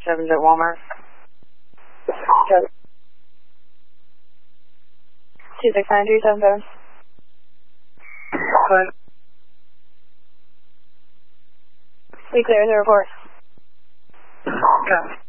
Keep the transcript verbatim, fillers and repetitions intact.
seven's at Walmart. two six nine three seven seven. Good. We clear the report. Go.